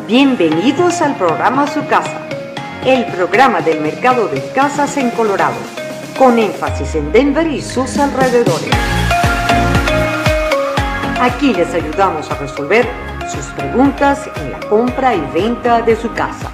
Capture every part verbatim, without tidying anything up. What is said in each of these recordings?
Bienvenidos al programa Su Casa, el programa del mercado de casas en Colorado, con énfasis en Denver y sus alrededores. Aquí les ayudamos a resolver sus preguntas en la compra y venta de su casa.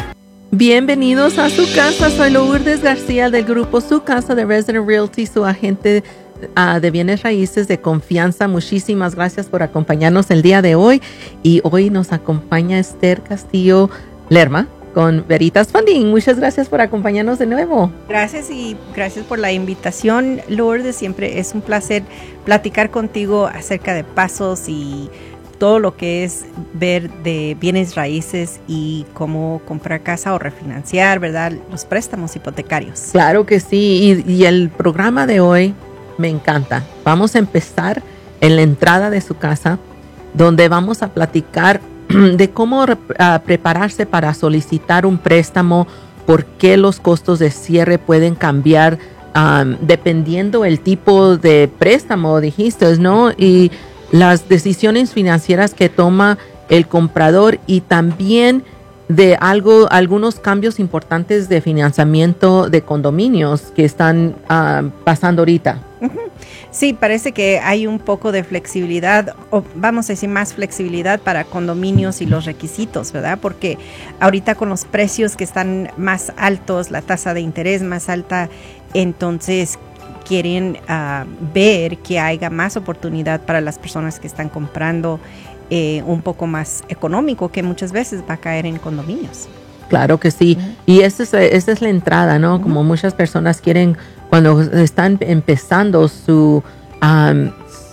Bienvenidos a Su Casa, soy Lourdes García del grupo Su Casa de Resident Realty, su agente uh, de bienes raíces de confianza. Muchísimas gracias por acompañarnos el día de hoy. Y hoy nos acompaña Esther Castillo Lerma con Veritas Funding. Muchas gracias por acompañarnos de nuevo. Gracias y gracias por la invitación, Lourdes. Siempre es un placer platicar contigo acerca de pasos y todo lo que es ver de bienes raíces y cómo comprar casa o refinanciar, ¿verdad? Los préstamos hipotecarios. Claro que sí, y, y el programa de hoy me encanta. Vamos a empezar en la entrada de su casa, donde vamos a platicar de cómo uh, prepararse para solicitar un préstamo, por qué los costos de cierre pueden cambiar um, dependiendo el tipo de préstamo, dijiste, ¿no? Y las decisiones financieras que toma el comprador y también de algo, algunos cambios importantes de financiamiento de condominios que están uh, pasando ahorita. Sí, parece que hay un poco de flexibilidad, o vamos a decir más flexibilidad para condominios y los requisitos, ¿verdad? Porque ahorita con los precios que están más altos, la tasa de interés más alta, entonces quieren uh, ver que haya más oportunidad para las personas que están comprando eh, un poco más económico, que muchas veces va a caer en condominios. Claro que sí. Uh-huh. Y esa es, esa es la entrada, ¿no? Uh-huh. Como muchas personas quieren, cuando están empezando su, um,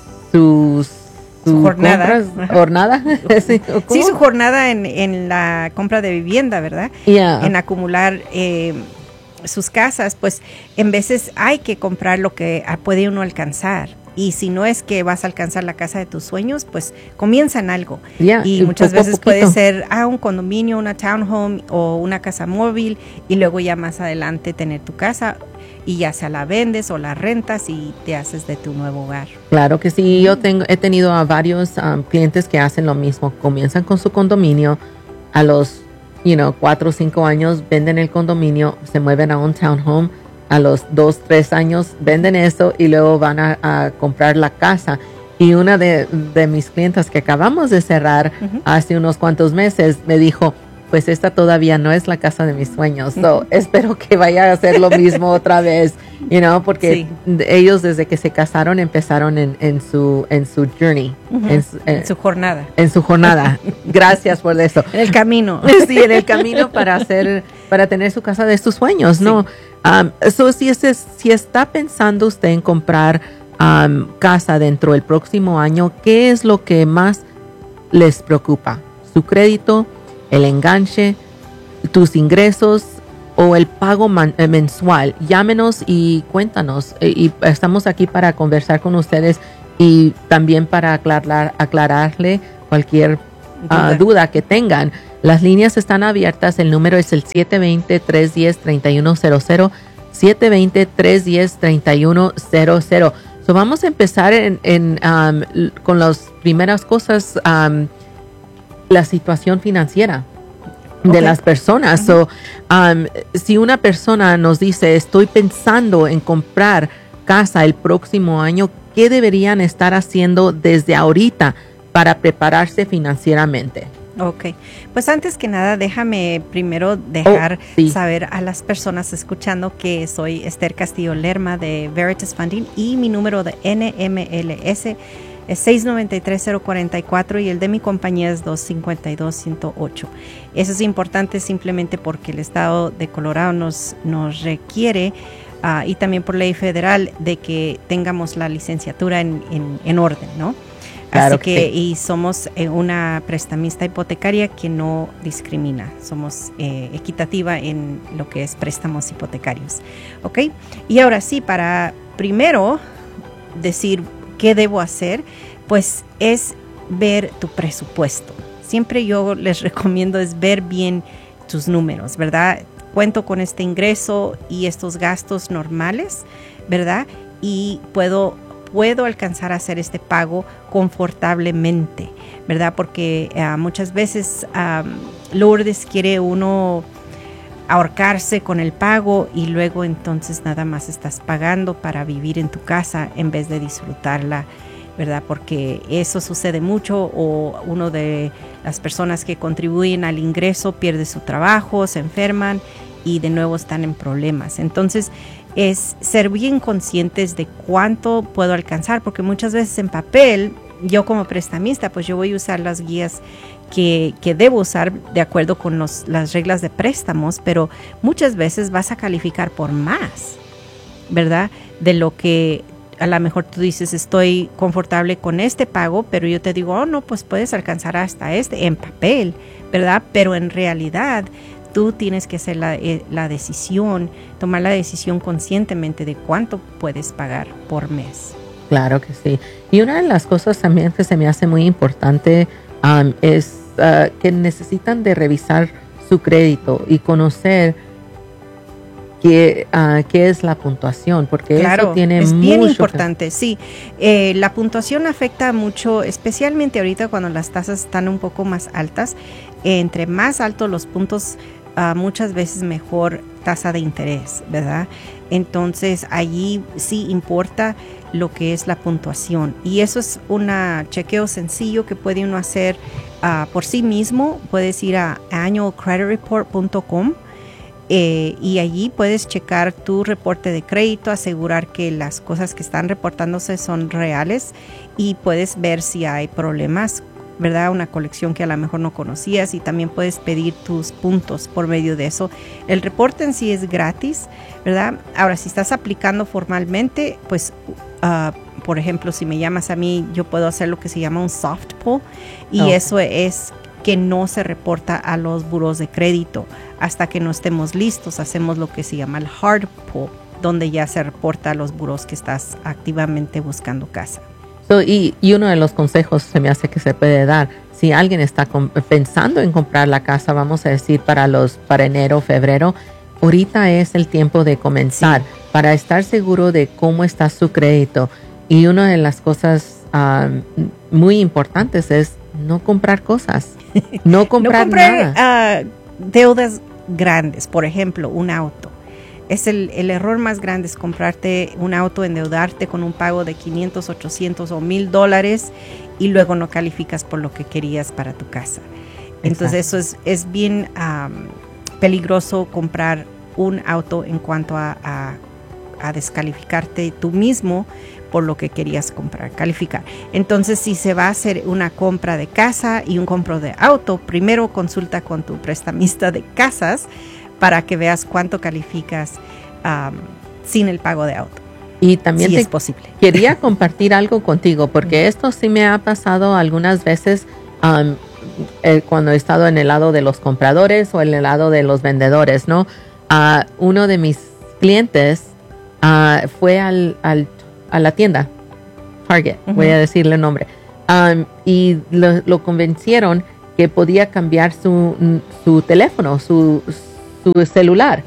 sus, su, su jornada. Compras, jornada. sí, sí, su jornada en, en la compra de vivienda, ¿verdad? Yeah. En acumular eh, sus casas, pues en veces hay que comprar lo que puede uno alcanzar. Y si no es que vas a alcanzar la casa de tus sueños, pues comienza en algo. Yeah, y muchas veces puede ser ah, un condominio, una townhome o una casa móvil, y luego ya más adelante tener tu casa y ya sea la vendes o la rentas y te haces de tu nuevo hogar. Claro que sí. Yo tengo, he tenido a varios um, clientes que hacen lo mismo. Comienzan con su condominio, a los you know, cuatro o cinco años venden el condominio, se mueven a un townhome, a los dos, tres años venden eso y luego van a, a comprar la casa. Y una de, de mis clientas que acabamos de cerrar uh-huh. hace unos cuantos meses me dijo, pues esta todavía no es la casa de mis sueños. So, uh-huh. espero que vaya a hacer lo mismo otra vez, you know, porque sí. ellos desde que se casaron empezaron en, en su en su journey, uh-huh. en, su, en, en su jornada. En su jornada. Gracias por eso. En el camino. Sí, en el camino para hacer para tener su casa de sus sueños, sí. ¿no? Um, so, si, es, si está pensando usted en comprar um, casa dentro del próximo año, ¿qué es lo que más les preocupa? ¿Su crédito, el enganche, tus ingresos o el pago man, eh, mensual? Llámenos y cuéntanos. Eh, y estamos aquí para conversar con ustedes y también para aclarar, aclararle cualquier duda. Uh, duda que tengan. Las líneas están abiertas. El número es el siete dos cero, tres uno cero, tres uno cero cero. siete dos cero, tres uno cero, tres uno cero cero. So vamos a empezar en, en, um, con las primeras cosas. Um, la situación financiera de okay. las personas. Uh-huh. So, um, si una persona nos dice, estoy pensando en comprar casa el próximo año, ¿qué deberían estar haciendo desde ahorita para prepararse financieramente? Ok, pues antes que nada déjame primero dejar oh, sí. saber a las personas escuchando que soy Esther Castillo Lerma de Veritas Funding y mi número de N M L S es seis nueve tres, cero cuatro cuatro y el de mi compañía es dos cinco dos, uno cero ocho. Eso es importante simplemente porque el estado de Colorado nos, nos requiere uh, y también por ley federal de que tengamos la licenciatura en, en, en orden, ¿no? Claro Así que, que sí. y somos eh, una prestamista hipotecaria que no discrimina, somos eh, equitativa en lo que es préstamos hipotecarios, ¿ok? Y ahora sí, para primero decir qué debo hacer, pues es ver tu presupuesto. Siempre yo les recomiendo es ver bien tus números, ¿verdad? Cuento con este ingreso y estos gastos normales, ¿verdad? Y puedo puedo alcanzar a hacer este pago confortablemente, ¿verdad? Porque uh, muchas veces um, Lourdes quiere uno ahorcarse con el pago y luego entonces nada más estás pagando para vivir en tu casa en vez de disfrutarla, ¿verdad? Porque eso sucede mucho, o uno de las personas que contribuyen al ingreso pierde su trabajo, se enferman y de nuevo están en problemas. Entonces es ser bien conscientes de cuánto puedo alcanzar, porque muchas veces en papel, yo como prestamista, pues yo voy a usar las guías que, que debo usar de acuerdo con los, las reglas de préstamos, pero muchas veces vas a calificar por más, ¿verdad? De lo que a lo mejor tú dices, estoy confortable con este pago, pero yo te digo, oh no, pues puedes alcanzar hasta este en papel, ¿verdad? Pero en realidad tú tienes que hacer la, eh, la decisión, tomar la decisión conscientemente de cuánto puedes pagar por mes. Claro que sí. Y una de las cosas también que se me hace muy importante um, es uh, que necesitan de revisar su crédito y conocer qué, uh, qué es la puntuación, porque claro, eso tiene es mucho bien importante, que... sí. Eh, la puntuación afecta mucho, especialmente ahorita cuando las tasas están un poco más altas. Eh, entre más altos los puntos, Uh, muchas veces mejor tasa de interés, ¿verdad? Entonces allí sí importa lo que es la puntuación, y eso es un chequeo sencillo que puede uno hacer uh, por sí mismo. Puedes ir a annual credit report punto com eh, y allí puedes checar tu reporte de crédito, asegurar que las cosas que están reportándose son reales, y puedes ver si hay problemas, ¿verdad? Una colección que a lo mejor no conocías, y también puedes pedir tus puntos por medio de eso. El reporte en sí es gratis, ¿verdad? Ahora, si estás aplicando formalmente, pues, uh, por ejemplo, si me llamas a mí, yo puedo hacer lo que se llama un soft pull, y oh. eso es que no se reporta a los buros de crédito hasta que no estemos listos. Hacemos lo que se llama el hard pull, donde ya se reporta a los buros que estás activamente buscando casa. So, y, y uno de los consejos se me hace que se puede dar, si alguien está com- pensando en comprar la casa, vamos a decir para los para enero, febrero, ahorita es el tiempo de comenzar, sí, para estar seguro de cómo está su crédito. Y una de las cosas um, muy importantes es no comprar cosas, no comprar, no comprar nada. Uh, deudas grandes, por ejemplo, un auto. Es el, el error más grande, es comprarte un auto, endeudarte con un pago de quinientos, ochocientos o mil dólares y luego no calificas por lo que querías para tu casa. Entonces Exacto. eso es, es bien um, peligroso comprar un auto en cuanto a, a, a descalificarte tú mismo por lo que querías comprar, calificar. Entonces, si se va a hacer una compra de casa y un compro de auto, primero consulta con tu prestamista de casas para que veas cuánto calificas um, sin el pago de auto. Y también sí te es posible. Quería compartir algo contigo, porque esto sí me ha pasado algunas veces um, eh, cuando he estado en el lado de los compradores o en el lado de los vendedores, ¿no? Uh, uno de mis clientes uh, fue al, al, a la tienda, Target, uh-huh. voy a decirle el nombre, um, y lo, lo convencieron que podía cambiar su, su teléfono, su su celular,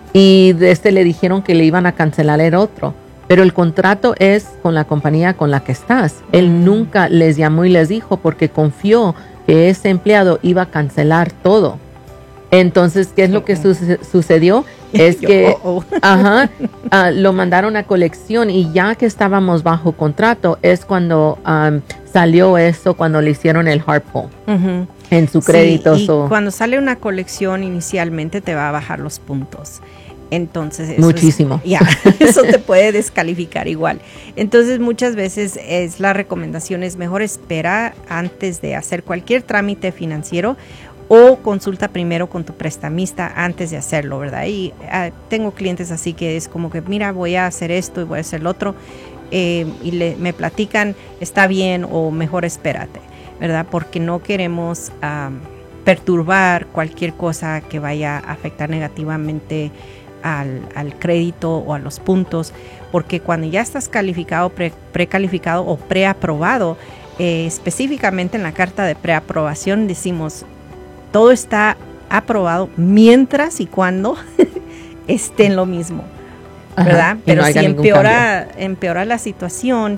y de este le dijeron que le iban a cancelar el otro, pero el contrato es con la compañía con la que estás. Él nunca les llamó y les dijo porque confió que ese empleado iba a cancelar todo. Entonces, ¿qué es lo que su- sucedió? Es que oh, oh. Ajá, uh, lo mandaron a colección, y ya que estábamos bajo contrato es cuando um, salió eso, cuando le hicieron el hard pull. Uh-huh. En su crédito. Sí, y so. cuando sale una colección inicialmente te va a bajar los puntos. Entonces eso muchísimo. Es, ya, eso te puede descalificar igual. Entonces muchas veces es la recomendación es mejor espera antes de hacer cualquier trámite financiero, o consulta primero con tu prestamista antes de hacerlo, ¿verdad? Y uh, tengo clientes así que es como que mira, voy a hacer esto y voy a hacer lo otro, eh, y le, me platican, está bien o mejor espérate, ¿verdad? Porque no queremos um, perturbar cualquier cosa que vaya a afectar negativamente al, al crédito o a los puntos, porque cuando ya estás calificado, pre, precalificado o preaprobado, eh, específicamente en la carta de preaprobación decimos, todo está aprobado mientras y cuando esté en lo mismo. ¿verdad? Ajá, pero no si haya ningún empeora, empeora la situación,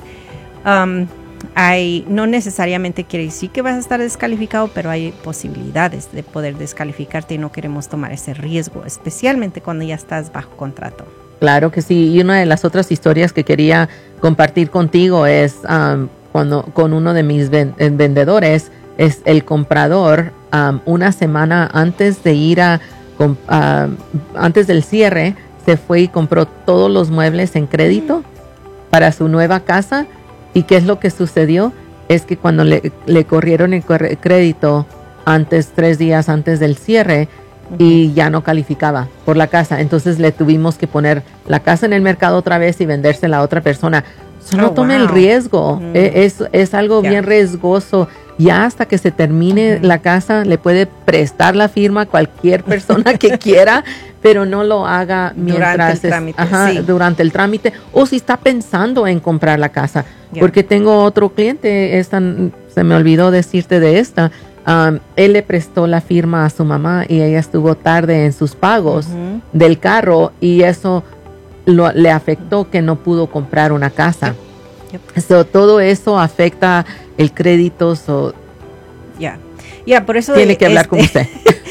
um, hay, no necesariamente quiere decir que vas a estar descalificado, pero hay posibilidades de poder descalificarte y no queremos tomar ese riesgo, especialmente cuando ya estás bajo contrato. Claro que sí. Y una de las otras historias que quería compartir contigo es um, cuando con uno de mis ven, vendedores, es el comprador um, una semana antes de ir a, com, uh, antes del cierre, se fue y compró todos los muebles en crédito mm. para su nueva casa. ¿Y qué es lo que sucedió? Es que cuando le, le corrieron el crédito antes, tres días antes del cierre, uh-huh. y ya no calificaba por la casa. Entonces le tuvimos que poner la casa en el mercado otra vez y vendérsela a otra persona. So, oh, no tome wow. el riesgo. Mm. Es, es algo yeah. bien riesgoso. Ya hasta que se termine uh-huh. la casa, le puede prestar la firma a cualquier persona que quiera, pero no lo haga mientras durante el trámite, es, ajá, sí. durante el trámite, o si está pensando en comprar la casa. Yeah. Porque tengo otro cliente, esta, se me olvidó decirte de esta, um, él le prestó la firma a su mamá y ella estuvo tarde en sus pagos uh-huh. del carro y eso lo, le afectó que no pudo comprar una casa. Yep. Yep. So, todo eso afecta el crédito. So, ya, yeah. yeah, por eso tiene que hablar es, con usted.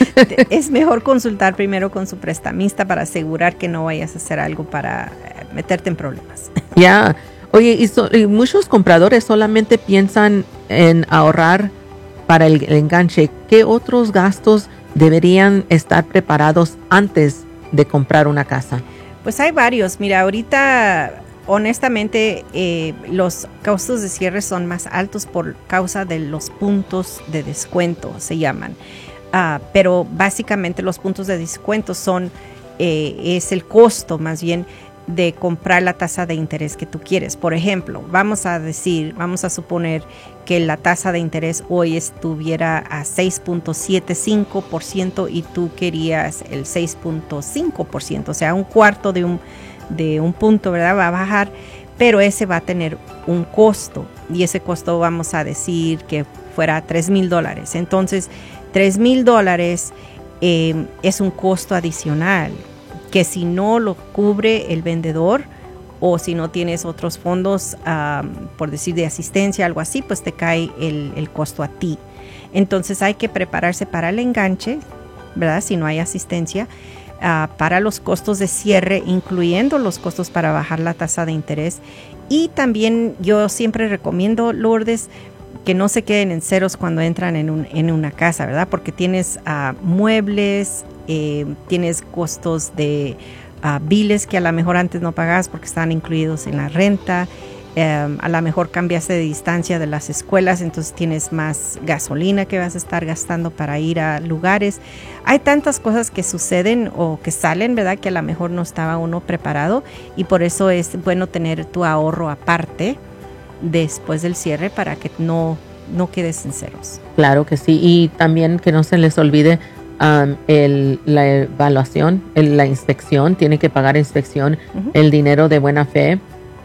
Es mejor consultar primero con su prestamista para asegurar que no vayas a hacer algo para meterte en problemas. Ya, yeah. Oye, y, so, y muchos compradores solamente piensan en ahorrar para el, el enganche. ¿Qué otros gastos deberían estar preparados antes de comprar una casa? Pues hay varios. Mira, ahorita honestamente eh, los costos de cierre son más altos por causa de los puntos de descuento, se llaman. Uh, pero básicamente los puntos de descuento son, eh, es el costo más bien de comprar la tasa de interés que tú quieres. Por ejemplo, vamos a decir, vamos a suponer que la tasa de interés hoy estuviera a seis punto setenta y cinco por ciento y tú querías el seis punto cinco por ciento, o sea, un cuarto de un, de un punto, ¿verdad? Va a bajar, pero ese va a tener un costo y ese costo vamos a decir que fuera tres mil dólares. Entonces, tres mil dólares eh, es un costo adicional que si no lo cubre el vendedor o si no tienes otros fondos, um, por decir de asistencia, algo así, pues te cae el, el costo a ti. Entonces hay que prepararse para el enganche, ¿verdad? Si no hay asistencia, uh, para los costos de cierre, incluyendo los costos para bajar la tasa de interés. Y también yo siempre recomiendo, Lourdes, que no se queden en ceros cuando entran en, un, en una casa, ¿verdad? Porque tienes uh, muebles, eh, tienes costos de uh, biles que a lo mejor antes no pagabas porque estaban incluidos en la renta, eh, a lo mejor cambiaste de distancia de las escuelas, entonces tienes más gasolina que vas a estar gastando para ir a lugares. Hay tantas cosas que suceden o que salen, ¿verdad? Que a lo mejor no estaba uno preparado y por eso es bueno tener tu ahorro aparte después del cierre para que no, no quedes en ceros. Claro que sí, y también que no se les olvide um, el, la evaluación, el, la inspección, tiene que pagar inspección, uh-huh. el dinero de buena fe,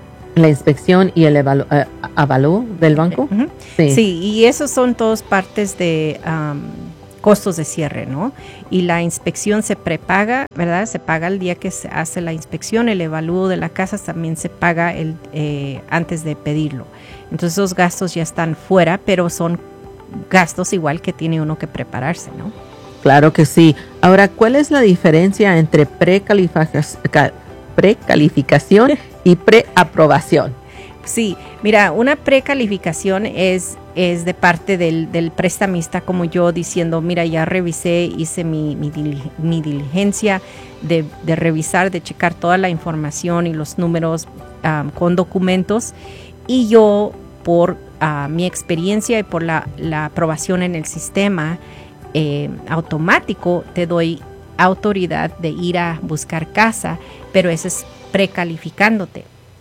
la inspección y el evalu- uh, avalúo del banco. Uh-huh. Sí. sí, y esos son todos partes de um, costos de cierre, ¿no? Y la inspección se prepaga, ¿verdad? Se paga el día que se hace la inspección, el evalúo de la casa también se paga el, eh, antes de pedirlo. Entonces esos gastos ya están fuera, pero son gastos igual que tiene uno que prepararse, ¿no? Claro que sí. Ahora, ¿cuál es la diferencia entre precalificación, precalificación y preaprobación? Sí, mira, una precalificación es, es de parte del, del prestamista, como yo diciendo, mira, ya revisé, hice mi, mi, mi diligencia de, de revisar, de checar toda la información y los números um, con documentos, y yo por uh, mi experiencia y por la, la aprobación en el sistema eh, automático te doy autoridad de ir a buscar casa, pero eso es precalificándote.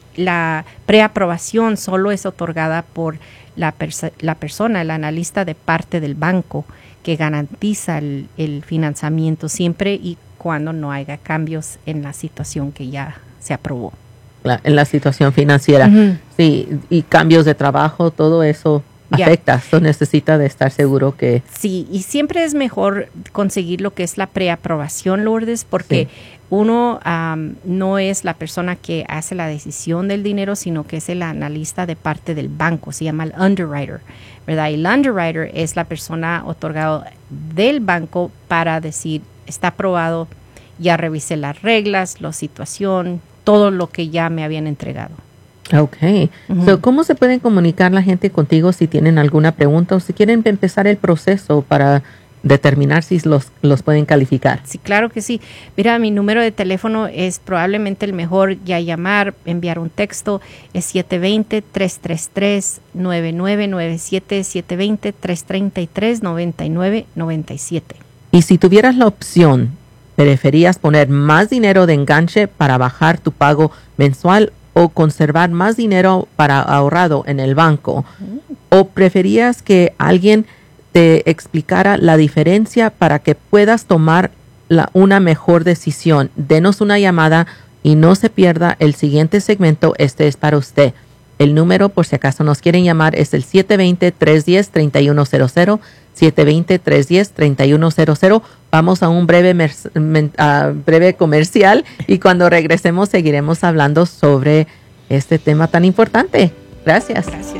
La preaprobación solo es otorgada por la, perso- la persona, el analista de parte del banco que garantiza el, el financiamiento siempre y cuando no haya cambios en la situación que ya se aprobó. La, en la situación financiera, uh-huh. sí, y cambios de trabajo, todo eso afecta. Eso necesita de estar seguro que... Sí, y siempre es mejor conseguir lo que es la preaprobación, Lourdes, porque sí. uno um, no es la persona que hace la decisión del dinero, sino que es el analista de parte del banco, se llama el underwriter, ¿verdad? Y el underwriter es la persona otorgada del banco para decir, está aprobado, ya revisé las reglas, la situación, todo lo que ya me habían entregado. Ok. Uh-huh. So, ¿cómo se pueden comunicar la gente contigo si tienen alguna pregunta o si quieren empezar el proceso para determinar si los, los pueden calificar? Sí, claro que sí. Mira, mi número de teléfono es probablemente el mejor ya llamar, enviar un texto. Es siete dos cero, tres tres tres, nueve nueve nueve siete, siete dos cero, tres tres tres, nueve nueve nueve siete. Y si tuvieras la opción, ¿preferías poner más dinero de enganche para bajar tu pago mensual o conservar más dinero para ahorrado en el banco? ¿O preferías que alguien te explicara la diferencia para que puedas tomar la, una mejor decisión? Denos una llamada y no se pierda el siguiente segmento. Este es para usted. El número, por si acaso nos quieren llamar, es el siete dos cero, tres uno cero, tres uno cero cero, siete dos cero, tres uno cero, tres uno cero cero. Vamos a un breve, uh, breve comercial y cuando regresemos seguiremos hablando sobre este tema tan importante. Gracias. Gracias.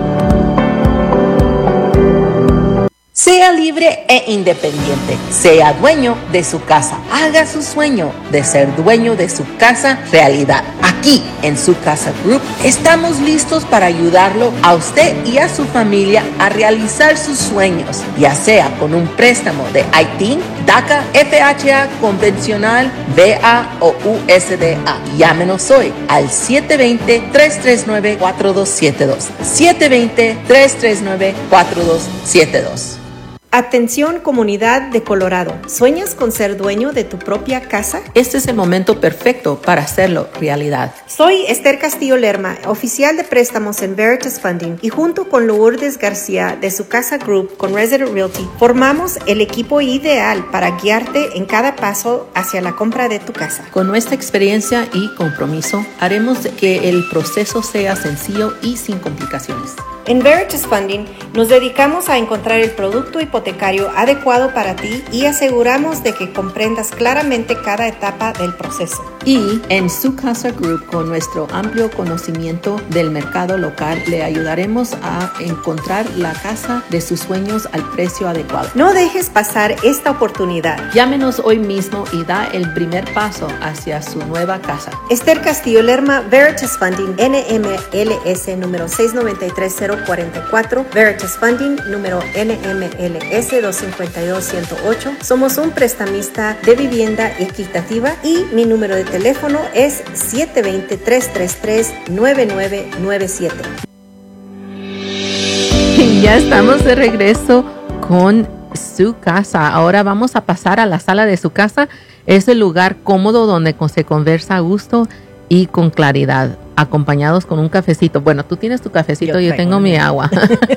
Sea libre e independiente. Sea dueño de su casa. Haga su sueño de ser dueño de su casa realidad. Aquí en Su Casa Group estamos listos para ayudarlo a usted y a su familia a realizar sus sueños, ya sea con un préstamo de I T I N, DACA, F H A convencional, V A o U S D A. Llámenos hoy al siete dos cero, tres tres nueve, cuatro dos siete dos. siete dos cero, tres tres nueve, cuatro dos siete dos. Atención comunidad de Colorado, ¿sueñas con ser dueño de tu propia casa? Este es el momento perfecto para hacerlo realidad. Soy Esther Castillo Lerma, oficial de préstamos en Veritas Funding, y junto con Lourdes García de Su Casa Group con Resident Realty, formamos el equipo ideal para guiarte en cada paso hacia la compra de tu casa. Con nuestra experiencia y compromiso, haremos que el proceso sea sencillo y sin complicaciones. En Veritas Funding nos dedicamos a encontrar el producto hipotecario adecuado para ti y aseguramos de que comprendas claramente cada etapa del proceso. Y en Su Casa Group, con nuestro amplio conocimiento del mercado local, le ayudaremos a encontrar la casa de sus sueños al precio adecuado. No dejes pasar esta oportunidad. Llámenos hoy mismo y da el primer paso hacia su nueva casa. Esther Castillo Lerma, Veritas Funding, N M L S número seis nueve tres cero cuatro cuatro, Veritas Funding número N M L S dos cinco dos cero cero ocho. Somos un prestamista de vivienda equitativa y mi número de teléfono es siete dos cero, tres tres tres, nueve nueve nueve siete. Y ya estamos de regreso con Su Casa. Ahora vamos a pasar a la sala de su casa. Es el lugar cómodo donde se conversa a gusto y con claridad, acompañados con un cafecito. Bueno, tú tienes tu cafecito, yo, yo tengo mi agua.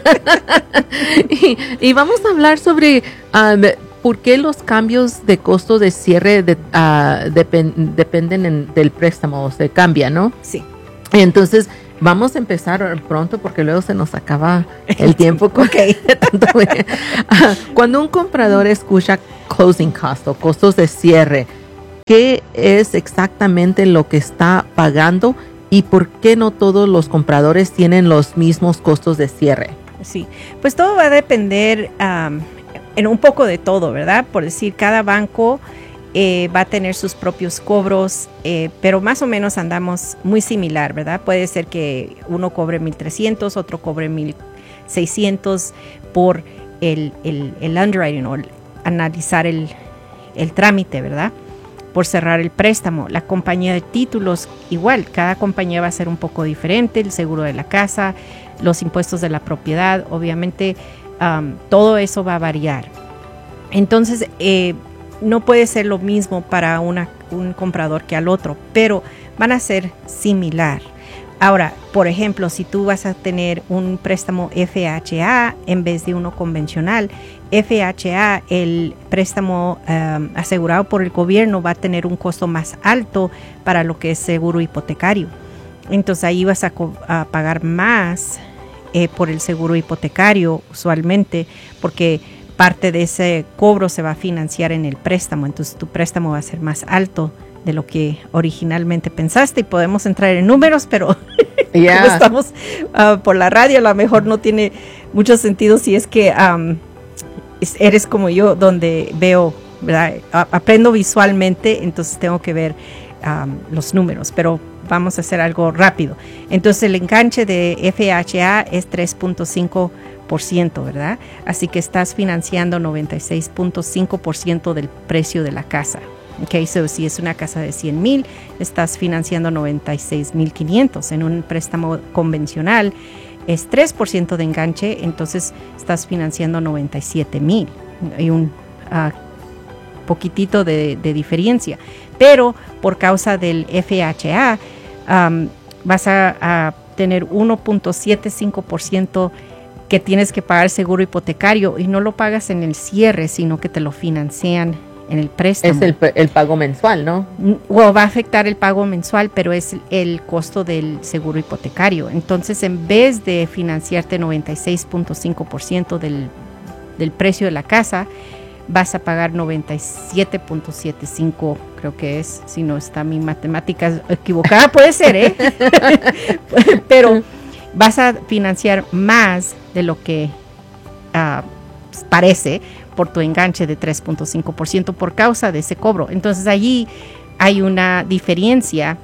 y, y vamos a hablar sobre um, por qué los cambios de costo de cierre de, uh, depend, dependen en, del préstamo, o se cambia, ¿no? Sí. Entonces, vamos a empezar pronto porque luego se nos acaba el tiempo. Con okay. tanto, uh, cuando un comprador escucha closing cost o costos de cierre, ¿qué es exactamente lo que está pagando y por qué no todos los compradores tienen los mismos costos de cierre? Sí, pues todo va a depender um, en un poco de todo, ¿verdad? Por decir, cada banco eh, va a tener sus propios cobros, eh, pero más o menos andamos muy similar, ¿verdad? Puede ser que uno cobre mil trescientos, otro cobre mil seiscientos por el, el, el underwriting o el, analizar el, el trámite, ¿verdad? Por cerrar el préstamo. La compañía de títulos, igual, cada compañía va a ser un poco diferente, el seguro de la casa, los impuestos de la propiedad, obviamente um, todo eso va a variar. Entonces, eh, no puede ser lo mismo para una, un comprador que al otro, pero van a ser similar. Ahora, por ejemplo, si tú vas a tener un préstamo F H A en vez de uno convencional, F H A, el préstamo um, asegurado por el gobierno, va a tener un costo más alto para lo que es seguro hipotecario. Entonces ahí vas a, a pagar más eh, por el seguro hipotecario usualmente, porque parte de ese cobro se va a financiar en el préstamo, entonces tu préstamo va a ser más alto de lo que originalmente pensaste, y podemos entrar en números, pero yeah. como estamos uh, por la radio, a lo mejor no tiene mucho sentido si es que um, eres como yo, donde veo, ¿verdad? Aprendo visualmente, entonces tengo que ver um, los números, pero vamos a hacer algo rápido. Entonces el enganche de F H A es tres punto cinco por ciento, ¿verdad? Así que estás financiando noventa y seis punto cinco por ciento del precio de la casa. Ok, so si es una casa de cien mil, estás financiando noventa y seis mil quinientos. En un préstamo convencional es tres por ciento de enganche, entonces estás financiando noventa y siete mil. Hay un uh, poquitito de, de diferencia, pero por causa del F H A um, vas a, a tener uno punto setenta y cinco por ciento que tienes que pagar seguro hipotecario, y no lo pagas en el cierre, sino que te lo financian en el préstamo. Es el, el pago mensual, ¿no? Well, va a afectar el pago mensual, pero es el costo del seguro hipotecario. Entonces, en vez de financiarte noventa y seis punto cinco por ciento del, del precio de la casa, vas a pagar noventa y siete punto setenta y cinco, creo que es, si no está mi matemática equivocada, puede ser, ¿eh? Pero vas a financiar más de lo que uh, parece por tu enganche de tres punto cinco por ciento por causa de ese cobro. Entonces allí hay una diferencia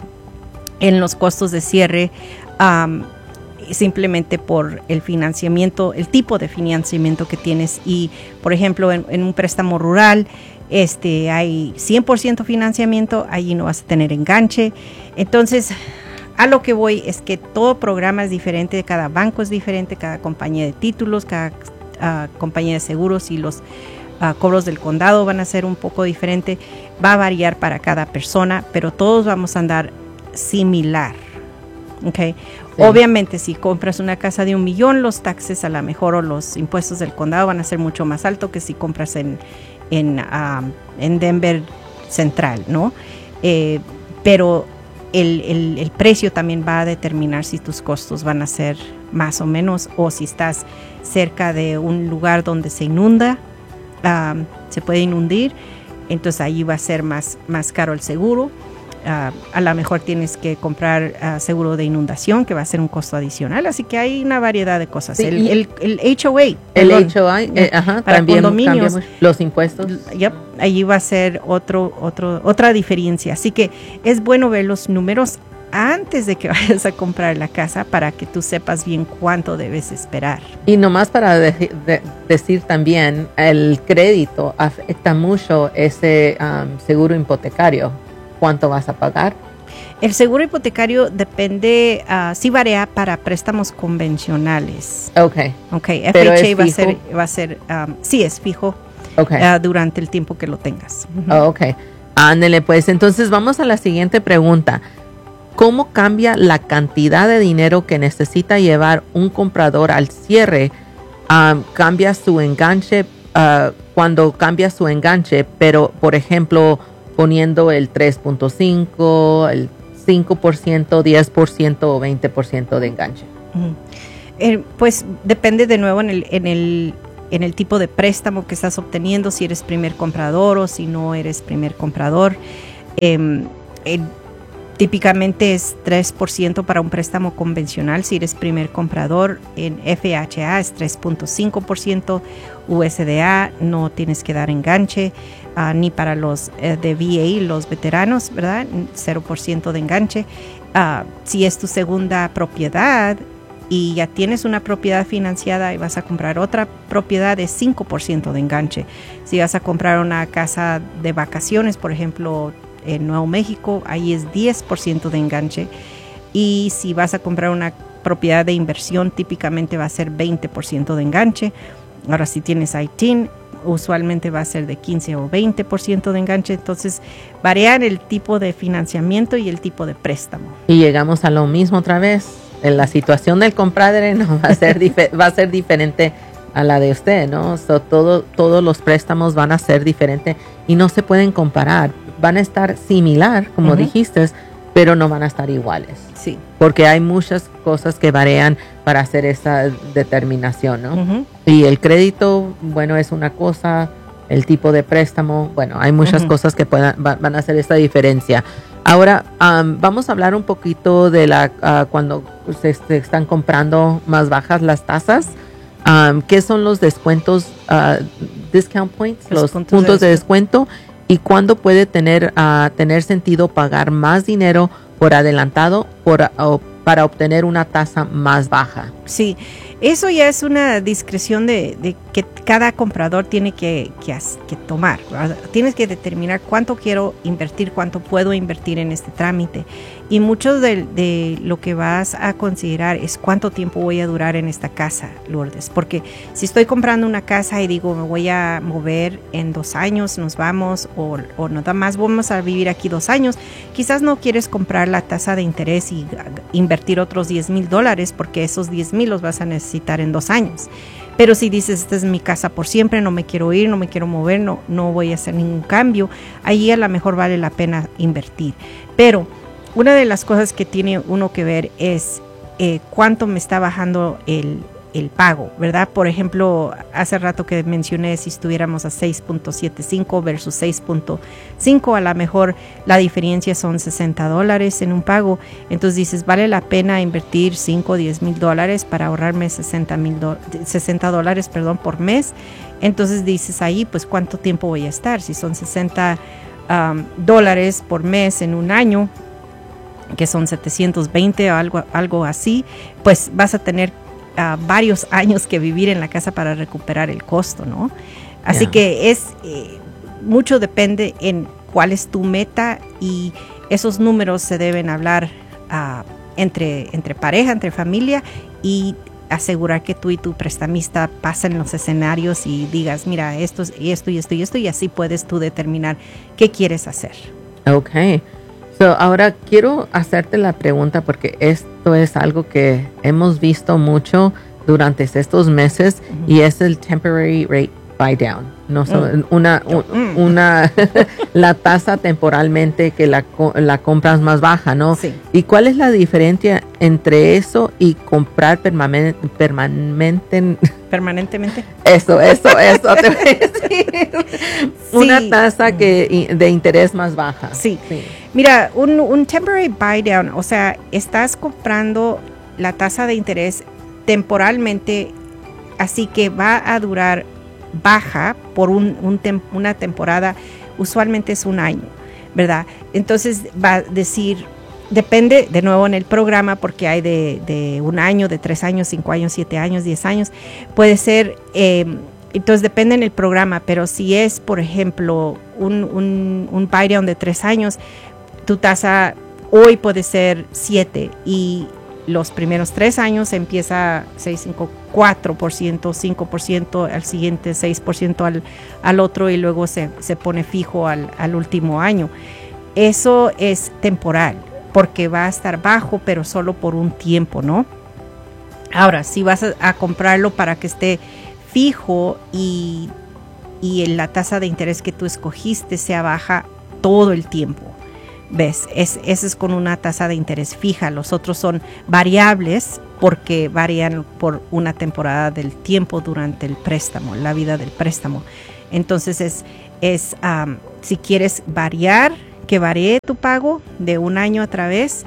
en los costos de cierre um, simplemente por el financiamiento, el tipo de financiamiento que tienes. Y por ejemplo en, en un préstamo rural este, hay cien por ciento financiamiento, allí no vas a tener enganche. Entonces a lo que voy es que todo programa es diferente, cada banco es diferente, cada compañía de títulos, cada Uh, compañía de seguros y los uh, cobros del condado van a ser un poco diferente, va a variar para cada persona, pero todos vamos a andar similar. Okay. Sí. Obviamente si compras una casa de un millón, los taxes a lo mejor o los impuestos del condado van a ser mucho más altos que si compras en, en, um, en Denver Central, ¿no? Eh, pero el, el, el precio también va a determinar si tus costos van a ser más o menos, o si estás cerca de un lugar donde se inunda, um, se puede inundir, entonces ahí va a ser más, más caro el seguro. Uh, a lo mejor tienes que comprar uh, seguro de inundación, que va a ser un costo adicional, así que hay una variedad de cosas. Sí, el, el, el H O A, el perdón, H O A, eh, ajá, para también condominios, los impuestos. Yep, allí va a ser otro, otro, otra diferencia, así que es bueno ver los números antes de que vayas a comprar la casa para que tú sepas bien cuánto debes esperar. Y nomás para de, de, decir también, el crédito afecta mucho ese um, seguro hipotecario. ¿Cuánto vas a pagar? El seguro hipotecario depende, uh, sí varía para préstamos convencionales. Okay. Okay, F H A va a ser, va a ser, um, sí es fijo. Okay. Uh, durante el tiempo que lo tengas. Uh-huh. Oh, ok. Ándele pues. Entonces vamos a la siguiente pregunta. ¿Cómo cambia la cantidad de dinero que necesita llevar un comprador al cierre? Um, cambia su enganche uh, cuando cambia su enganche, pero por ejemplo poniendo el tres punto cinco, el cinco por ciento, diez por ciento o veinte por ciento de enganche. Uh-huh. eh, pues depende de nuevo en el, en el en el tipo de préstamo que estás obteniendo, si eres primer comprador o si no eres primer comprador. Eh, eh, Típicamente es tres por ciento para un préstamo convencional si eres primer comprador. En F H A es tres punto cinco por ciento. U S D A no tienes que dar enganche, uh, ni para los uh, de V A, los veteranos, ¿verdad? cero por ciento de enganche. Uh, si es tu segunda propiedad y ya tienes una propiedad financiada y vas a comprar otra propiedad, es cinco por ciento de enganche. Si vas a comprar una casa de vacaciones, por ejemplo, en Nuevo México, ahí es diez por ciento de enganche. Y si vas a comprar una propiedad de inversión, típicamente va a ser veinte por ciento de enganche. Ahora, si tienes I T I N, usualmente va a ser de quince o veinte por ciento de enganche. Entonces, varían el tipo de financiamiento y el tipo de préstamo. Y llegamos a lo mismo otra vez. En la situación del compadre no va a ser, dif- va a ser diferente a la de usted, ¿no? So, todo, todos los préstamos van a ser diferentes y no se pueden comparar. Van a estar similar, como uh-huh. dijiste, pero no van a estar iguales. Sí. Porque hay muchas cosas que varían para hacer esa determinación, ¿no? Uh-huh. Y el crédito, bueno, es una cosa, el tipo de préstamo, bueno, hay muchas uh-huh. cosas que puedan, va, van a hacer esta diferencia. Ahora, um, vamos a hablar un poquito de la uh, cuando se, se están comprando más bajas las tasas. Um, ¿Qué son los descuentos, uh, discount points, los, los puntos, puntos de, de descuento? ¿Y cuándo puede tener, uh, tener sentido pagar más dinero por adelantado por, uh, para obtener una tasa más baja? Sí, eso ya es una discreción de, de que cada comprador tiene que, que, que tomar, ¿verdad? Tienes que determinar cuánto quiero invertir, cuánto puedo invertir en este trámite. Y mucho de, de lo que vas a considerar es cuánto tiempo voy a durar en esta casa, Lourdes. Porque si estoy comprando una casa y digo me voy a mover en dos años, nos vamos, o, o nada más vamos a vivir aquí dos años, quizás no quieres comprar la tasa de interés y invertir otros diez mil dólares porque esos diez mil los vas a necesitar en dos años. Pero si dices, esta es mi casa por siempre, no me quiero ir, no me quiero mover, no, no voy a hacer ningún cambio, ahí a lo mejor vale la pena invertir. Pero una de las cosas que tiene uno que ver es eh, cuánto me está bajando el, el pago, ¿verdad? Por ejemplo, hace rato que mencioné si estuviéramos a seis punto setenta y cinco versus seis punto cinco, a lo mejor la diferencia son sesenta dólares en un pago. Entonces dices, ¿vale la pena invertir cinco o diez mil dólares para ahorrarme sesenta dólares perdón, por mes? Entonces dices ahí, pues ¿cuánto tiempo voy a estar? Si son sesenta um, dólares por mes en un año, que son setecientos veinte o algo, algo así, pues vas a tener uh, varios años que vivir en la casa para recuperar el costo, ¿no? Así yeah. que es eh, mucho depende en cuál es tu meta, y esos números se deben hablar uh, entre, entre pareja, entre familia, y asegurar que tú y tu prestamista pasen los escenarios y digas, mira, esto y esto y esto y esto, y así puedes tú determinar qué quieres hacer. Okay. So, ahora quiero hacerte la pregunta porque esto es algo que hemos visto mucho durante estos meses, uh-huh. y es el temporary rate buy down. No so, mm. una un, una la tasa temporalmente que la la compras más baja, ¿no? Sí. ¿Y cuál es la diferencia entre eso y comprar permanen, permanente permanentemente? Eso, eso, eso te voy a decir. Sí. Una tasa que de interés más baja. Sí. sí. Mira, un, un temporary buy down, o sea, estás comprando la tasa de interés temporalmente, así que va a durar baja por un, un tem, una temporada, usualmente es un año, ¿verdad? Entonces va a decir, depende de nuevo en el programa, porque hay de, de un año, de tres años, cinco años, siete años, diez años, puede ser, eh, entonces depende en el programa, pero si es, por ejemplo, un, un, un buy down de tres años, tu tasa hoy puede ser siete, y los primeros tres años empieza seis, cinco, cuatro por ciento, cinco por ciento, al siguiente seis por ciento al, al otro, y luego se, se pone fijo al, al último año. Eso es temporal, porque va a estar bajo, pero solo por un tiempo, ¿no? Ahora, si vas a, a comprarlo para que esté fijo y, y la tasa de interés que tú escogiste sea baja todo el tiempo, ¿ves? Es, ese es con una tasa de interés fija. Los otros son variables porque varían por una temporada del tiempo durante el préstamo, la vida del préstamo. Entonces es, es um, si quieres variar, que varíe tu pago de un año a través,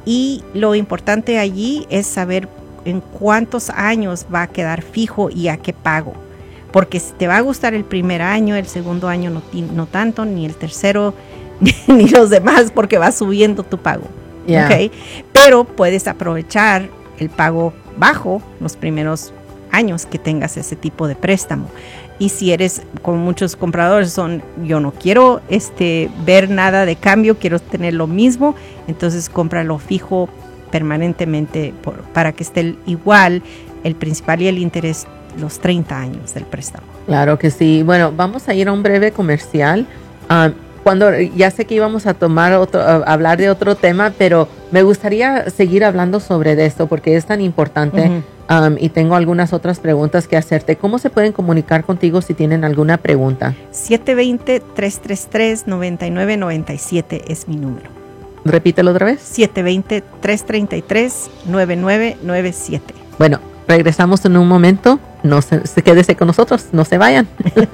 y lo importante allí es saber en cuántos años va a quedar fijo y a qué pago. Porque si te va a gustar el primer año, el segundo año no, no tanto, ni el tercero ni los demás, porque va subiendo tu pago. Yeah. ¿Okay? Pero puedes aprovechar el pago bajo los primeros años que tengas ese tipo de préstamo. Y si eres, como muchos compradores son, yo no quiero este ver nada de cambio, quiero tener lo mismo, entonces cómpralo fijo permanentemente por, para que esté igual el principal y el interés los treinta años del préstamo. Claro que sí. Bueno, vamos a ir a un breve comercial. Um, Cuando ya sé que íbamos a tomar otro, a hablar de otro tema, pero me gustaría seguir hablando sobre esto porque es tan importante. Uh-huh. um, y tengo algunas otras preguntas que hacerte. ¿Cómo se pueden comunicar contigo si tienen alguna pregunta? siete dos cero, tres tres tres, nueve nueve nueve siete es mi número. Repítelo otra vez. siete dos cero, tres tres tres, nueve nueve nueve siete. Bueno, regresamos en un momento. No se, se quédese con nosotros, no se vayan.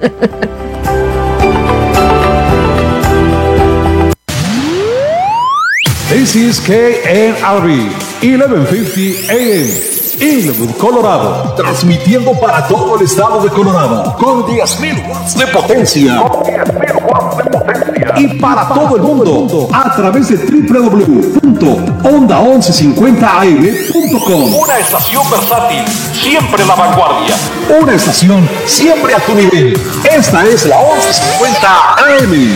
This is K N R B, eleven fifty A M, Inglewood, Colorado, transmitiendo para todo el estado de Colorado con diez mil watts de potencia. Con diez mil watts de potencia. Y para todo el mundo a través de doble u doble u doble u punto onda once cincuenta a m punto com. Una estación versátil, siempre en la vanguardia. Una estación siempre a tu nivel. Esta es la once cincuenta A M.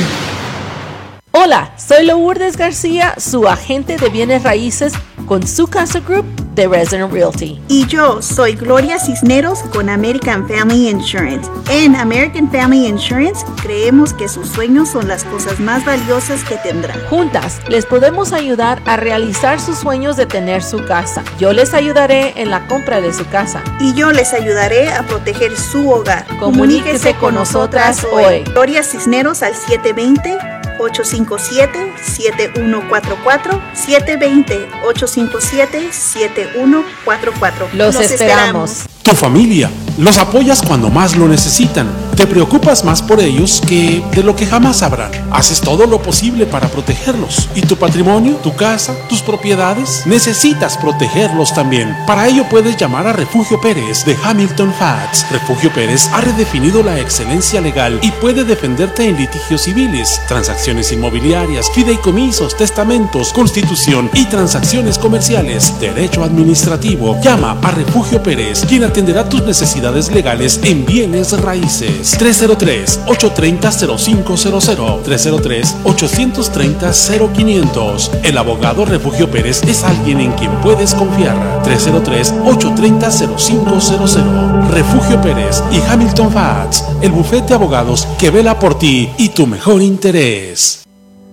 Hola, soy Lourdes García, su agente de bienes raíces con su Casa Group de Resident Realty. Y yo soy Gloria Cisneros con American Family Insurance. En American Family Insurance creemos que sus sueños son las cosas más valiosas que tendrán. Juntas les podemos ayudar a realizar sus sueños de tener su casa. Yo les ayudaré en la compra de su casa. Y yo les ayudaré a proteger su hogar. Comuníquese con nosotras hoy. Gloria Cisneros al siete dos cero, ocho cinco siete, siete uno cuatro cuatro, siete dos cero, ocho cinco siete, siete uno cuatro cuatro. Los, Los esperamos. esperamos. Tu familia, los apoyas cuando más lo necesitan. Te preocupas más por ellos que de lo que jamás sabrán. Haces todo lo posible para protegerlos. ¿Y tu patrimonio, tu casa, tus propiedades? Necesitas protegerlos también. Para ello puedes llamar a Refugio Pérez de Hamilton Fats. Refugio Pérez ha redefinido la excelencia legal y puede defenderte en litigios civiles, transacciones inmobiliarias, fideicomisos, testamentos, constitución y transacciones comerciales. Derecho administrativo. Llama a Refugio Pérez, quien atenderá tus necesidades legales en bienes raíces. tres cero tres, ocho tres cero, cero cinco cero cero, tres cero tres, ocho tres cero, cero quinientos. El abogado Refugio Pérez es alguien en quien puedes confiar. tres cero tres, ocho tres cero, cero cinco cero cero. Refugio Pérez y Hamilton Fats, el bufete de abogados que vela por ti y tu mejor interés.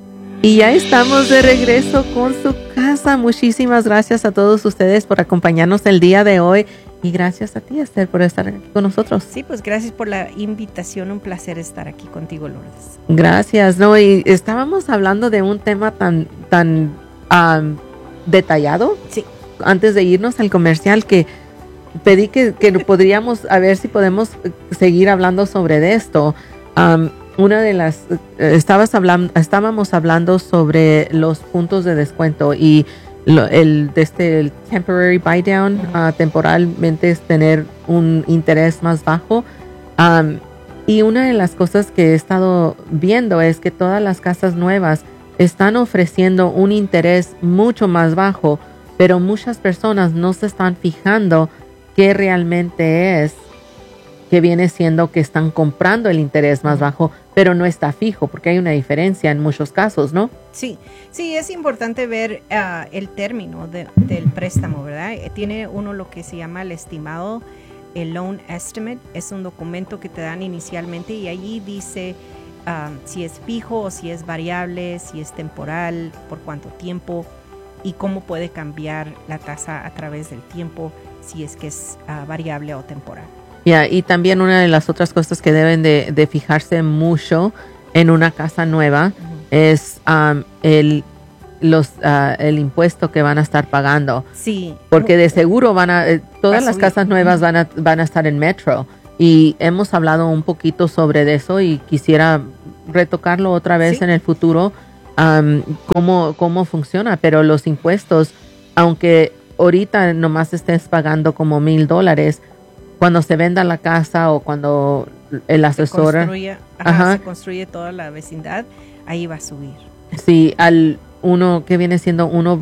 Y ya estamos de regreso con su casa. Muchísimas gracias a todos ustedes por acompañarnos el día de hoy. Y gracias a ti, Esther, por estar aquí con nosotros. Sí, pues gracias por la invitación. Un placer estar aquí contigo, Lourdes. Gracias, ¿no? Y estábamos hablando de un tema tan, tan um, detallado. Sí. Antes de irnos al comercial, que pedí que, que podríamos, a ver si podemos seguir hablando sobre esto. Um, una de las, estabas hablando, estábamos hablando sobre los puntos de descuento y Lo, el, desde el temporary buy down, uh, temporalmente es tener un interés más bajo. Um, y una de las cosas que he estado viendo es que todas las casas nuevas están ofreciendo un interés mucho más bajo, pero muchas personas no se están fijando qué realmente es, que viene siendo que están comprando el interés más bajo, pero no está fijo, porque hay una diferencia en muchos casos, ¿no? Sí, sí, es importante ver uh, el término de, del préstamo, ¿verdad? Tiene uno lo que se llama el estimado, el loan estimate, es un documento que te dan inicialmente y allí dice uh, si es fijo o si es variable, si es temporal, por cuánto tiempo y cómo puede cambiar la tasa a través del tiempo, si es que es uh, variable o temporal. Yeah, y también una de las otras cosas que deben de, de fijarse mucho en una casa nueva uh-huh. es um, el los uh, el impuesto que van a estar pagando. Sí. Porque de seguro van a eh, todas las casas nuevas van a van a estar en Metro y hemos hablado un poquito sobre eso y quisiera retocarlo otra vez sí. en el futuro um, cómo cómo funciona, pero los impuestos, aunque ahorita nomás estés pagando como mil dólares, cuando se venda la casa o cuando el asesor... Se construye, ajá, ajá. se construye toda la vecindad, ahí va a subir. Sí, al uno que viene siendo uno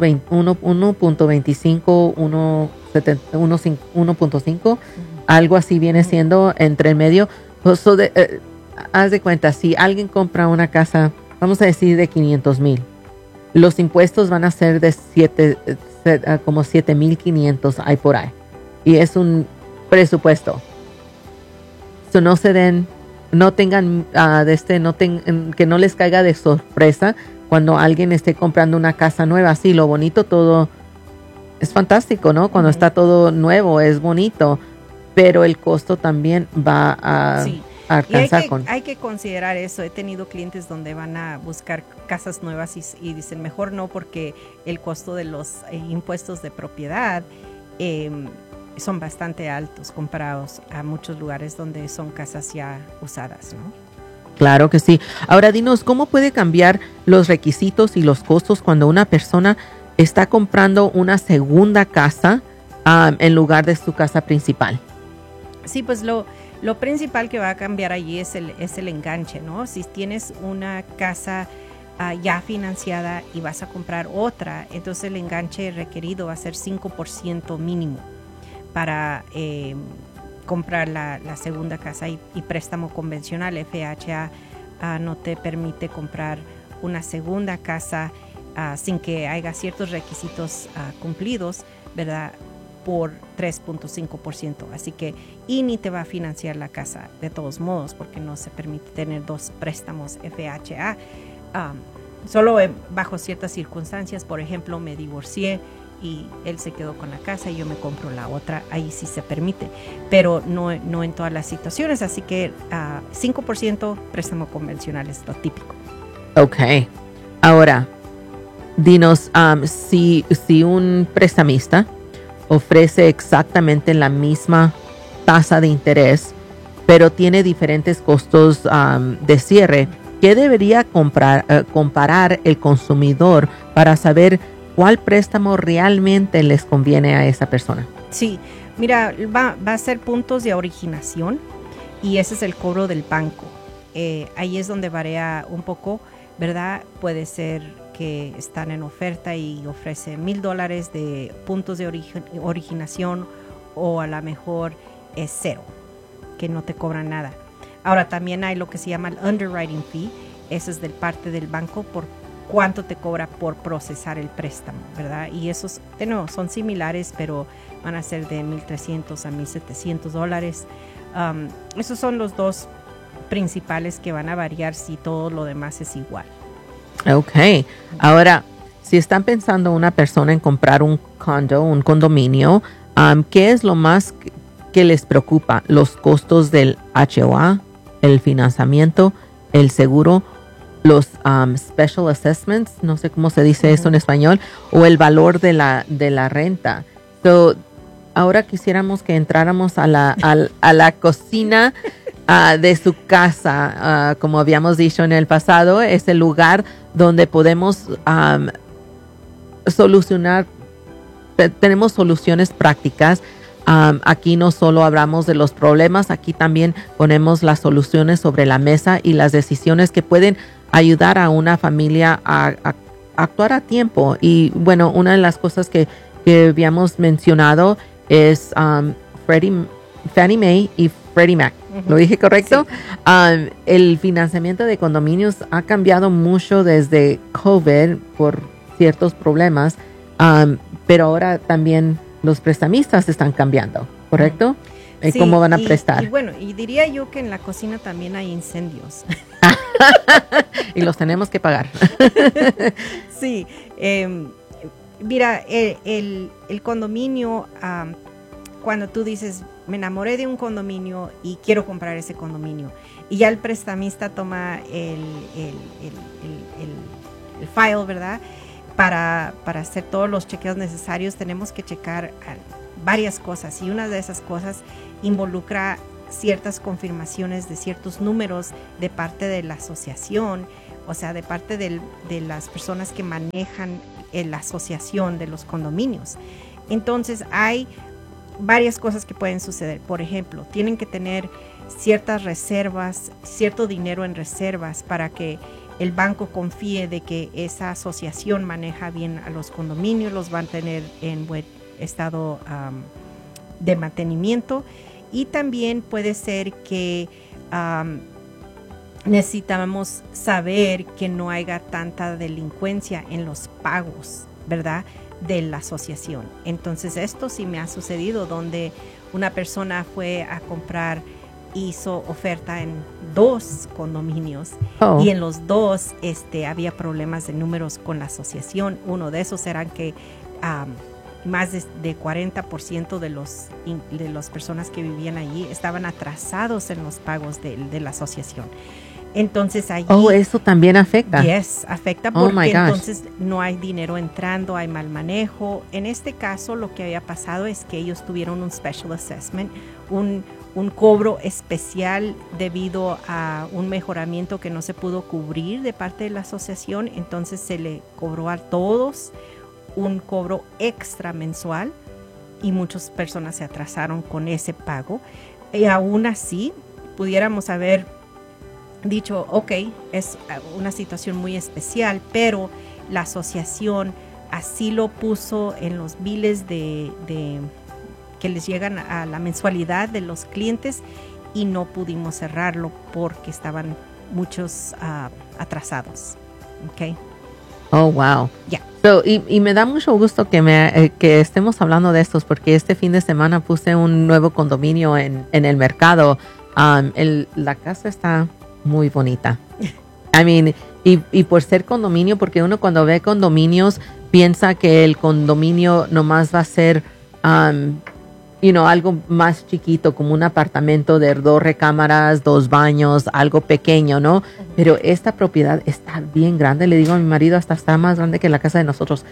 punto veinticinco, uno punto cinco, uh-huh. algo así viene siendo entre el medio. So de, eh, haz de cuenta, si alguien compra una casa, vamos a decir de quinientos mil, los impuestos van a ser de siete, eh, como siete mil quinientos hay por ahí. Y es un presupuesto. So, no se den, no tengan, uh, de este, no ten, que no les caiga de sorpresa cuando alguien esté comprando una casa nueva. Sí, lo bonito todo es fantástico, ¿no? Cuando uh-huh. está todo nuevo es bonito, pero el costo también va a... Sí, alcanzar hay que, con. Hay que considerar eso. He tenido clientes donde van a buscar casas nuevas y, y dicen mejor no porque el costo de los eh, impuestos de propiedad eh, son bastante altos comparados a muchos lugares donde son casas ya usadas, ¿no? Claro que sí. Ahora dinos, ¿cómo puede cambiar los requisitos y los costos cuando una persona está comprando una segunda casa um, en lugar de su casa principal? Sí, pues lo, lo principal que va a cambiar allí es el, es el enganche, ¿no? Si tienes una casa uh, ya financiada y vas a comprar otra, entonces el enganche requerido va a ser cinco por ciento mínimo para eh, comprar la, la segunda casa y, y préstamo convencional. F H A uh, no te permite comprar una segunda casa uh, sin que haya ciertos requisitos uh, cumplidos, ¿verdad?, por tres punto cinco por ciento. Así que, y ni te va a financiar la casa de todos modos, porque no se permite tener dos préstamos F H A. Um, solo en, bajo ciertas circunstancias, por ejemplo, me divorcié y él se quedó con la casa y yo me compro la otra, ahí sí se permite, pero no, no en todas las situaciones. Así que uh, cinco por ciento préstamo convencional es lo típico. Ok. Ahora, dinos, um, si, si un prestamista ofrece exactamente la misma tasa de interés, pero tiene diferentes costos um, de cierre, ¿qué debería comprar, uh, comparar el consumidor para saber cuál préstamo realmente les conviene a esa persona? Sí, mira, va, va a ser puntos de originación y ese es el cobro del banco. Eh, ahí es donde varía un poco, ¿verdad? Puede ser que están en oferta y ofrece mil dólares de puntos de origi- originación o a lo mejor es cero, que no te cobran nada. Ahora también hay lo que se llama el underwriting fee, eso es de parte del banco por cuánto te cobra por procesar el préstamo, ¿verdad? Y esos, de nuevo, son similares, pero van a ser de mil trescientos a mil setecientos dólares. Um, esos son los dos principales que van a variar si todo lo demás es igual. Ok. Ahora, si están pensando una persona en comprar un condo, un condominio, um, ¿qué es lo más que, que les preocupa? ¿Los costos del H O A, el financiamiento, el seguro, los um, special assessments, no sé cómo se dice uh-huh. eso en español, o el valor de la, de la renta? So, ahora quisiéramos que entráramos a la, a, a la cocina uh, de su casa. Uh, como habíamos dicho en el pasado, es el lugar donde podemos um, solucionar, tenemos soluciones prácticas. Um, aquí no solo hablamos de los problemas, aquí también ponemos las soluciones sobre la mesa y las decisiones que pueden ayudar a una familia a, a, a actuar a tiempo. Y bueno, una de las cosas que, que habíamos mencionado es um, Freddie, Fannie Mae y Freddie Mac. ¿Lo dije correcto? Sí. Um, el financiamiento de condominios ha cambiado mucho desde COVID por ciertos problemas, um, pero ahora también los prestamistas están cambiando, ¿correcto? Sí, ¿cómo van a y, prestar? Y bueno, y diría yo que en la cocina también hay incendios. Y los tenemos que pagar. Sí. Eh, mira, el, el, el condominio, um, cuando tú dices, me enamoré de un condominio y quiero comprar ese condominio, y ya el prestamista toma el, el, el, el, el, el file, ¿verdad? Para, para hacer todos los chequeos necesarios, tenemos que checar varias cosas, y una de esas cosas involucra ciertas confirmaciones de ciertos números de parte de la asociación, o sea, de parte del, de las personas que manejan la asociación de los condominios. Entonces, hay varias cosas que pueden suceder. Por ejemplo, tienen que tener ciertas reservas, cierto dinero en reservas para que el banco confíe de que esa asociación maneja bien a los condominios, los van a tener en buen estado um, de mantenimiento. Y también puede ser que um, necesitamos saber que no haya tanta delincuencia en los pagos, ¿verdad?, de la asociación. Entonces, esto sí me ha sucedido, donde una persona fue a comprar, hizo oferta en dos condominios oh. y en los dos este, había problemas de números con la asociación. Uno de esos era que um, más de, de cuarenta por ciento de los de las personas que vivían allí estaban atrasados en los pagos de, de la asociación. Entonces allí... Oh, eso también afecta. Yes, afecta Oh, my porque gosh. entonces no hay dinero entrando, hay mal manejo. En este caso lo que había pasado es que ellos tuvieron un special assessment, un, un cobro especial debido a un mejoramiento que no se pudo cubrir de parte de la asociación. Entonces se le cobró a todos un cobro extra mensual y muchas personas se atrasaron con ese pago. Y aún así pudiéramos haber dicho, ok, es una situación muy especial, pero la asociación así lo puso en los biles de, de que les llegan a la mensualidad de los clientes y no pudimos cerrarlo porque estaban muchos uh, atrasados. Okay. Oh, wow. Yeah. So, y, y me da mucho gusto que, me, eh, que estemos hablando de estos porque este fin de semana puse un nuevo condominio en, en el mercado. Um, el, la casa está muy bonita. I mean, y, y por ser condominio, porque uno cuando ve condominios piensa que el condominio nomás va a ser, um, you know, algo más chiquito, como un apartamento de dos recámaras, dos baños, algo pequeño, ¿no? Pero esta propiedad está bien grande. Le digo a mi marido, hasta está más grande que la casa de nosotros.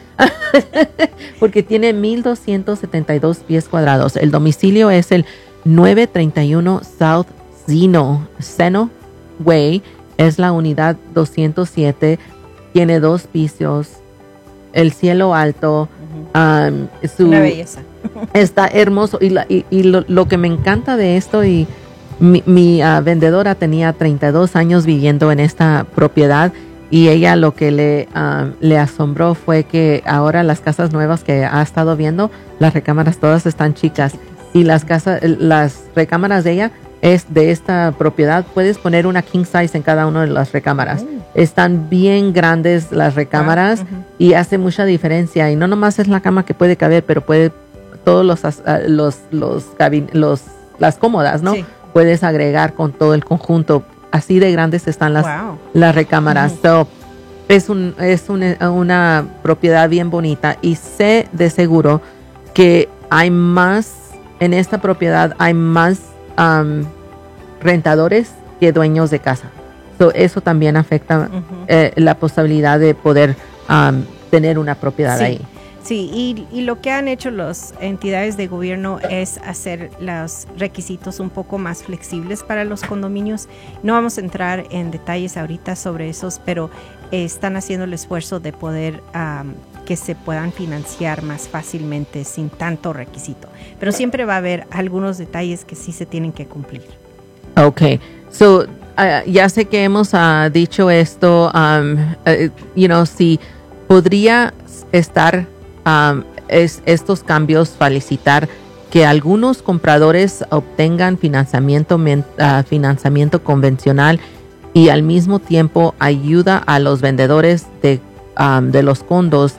Porque tiene mil doscientos setenta y dos pies cuadrados. El domicilio es el novecientos treinta y uno South Zeno, Seno Way, es la unidad doscientos siete, tiene dos pisos, el cielo alto, uh-huh. um, su, una belleza. Está hermoso y, la, y, y lo, lo que me encanta de esto, y mi, mi uh, vendedora tenía treinta y dos años viviendo en esta propiedad y ella lo que le, uh, le asombró fue que ahora las casas nuevas que ha estado viendo, las recámaras todas están chicas y las casas, las recámaras de ella es de esta propiedad, puedes poner una king size en cada una de las recámaras. Oh. Están bien grandes las recámaras. Uh-huh. Y hace mucha diferencia. Y no nomás es la cama que puede caber, pero puede todos los uh, los los, los las cómodas, ¿no? Sí. Puedes agregar con todo el conjunto. Así de grandes están las wow. las recámaras. Uh-huh. So, es un es un, una propiedad bien bonita y sé de seguro que hay más en esta propiedad, hay más Um, rentadores que dueños de casa. So, eso también afecta uh-huh. eh, la posibilidad de poder um, tener una propiedad sí, ahí. Sí, y, y lo que han hecho las entidades de gobierno es hacer los requisitos un poco más flexibles para los condominios. No vamos a entrar en detalles ahorita sobre esos, pero eh, están haciendo el esfuerzo de poder um, que se puedan financiar más fácilmente sin tanto requisito. Pero siempre va a haber algunos detalles que sí se tienen que cumplir. Okay, so uh, ya sé que hemos uh, dicho esto, um, uh, you know, si podría estar um, es, estos cambios facilitar que algunos compradores obtengan financiamiento, uh, financiamiento convencional y al mismo tiempo ayuda a los vendedores de, um, de los condos